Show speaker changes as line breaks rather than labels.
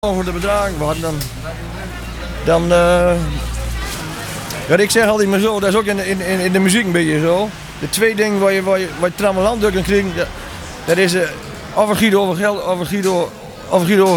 Over de bedragen we hadden dan ja, ik zeg altijd maar zo, dat is ook in de muziek een beetje zo. De twee dingen waar je trammeland kan krijgen, dat is of een Guido over geld of een Guido over